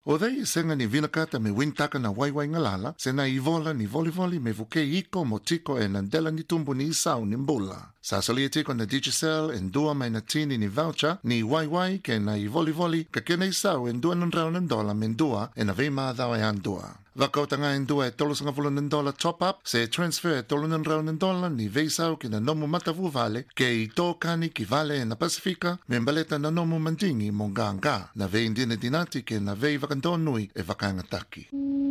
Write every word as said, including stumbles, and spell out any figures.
O dei senga ni vinakata me wintaka na waiwai ngalala, se na ivola ni volivoli me vuke iko mo tiko e nandela ni tumbu ni isau ni mbula. Sasalia tiko na Digicel en dua mai na tini ni voucher ni waiwai ke na i volivoli ka kena isau en dua nandrau nandola men dua e na vei maadao e andua. Wakautanga en dua e tolu sanga vulu nandola top up se transfer e tolu nandrau nandola ni vei sau ki na nomu matavu vale ke i tō kani ki vale e na Pasifika me mbaleta na nomu mandingi mo nganga na vei indine dinati ke na vei vakandonui e vakangataki.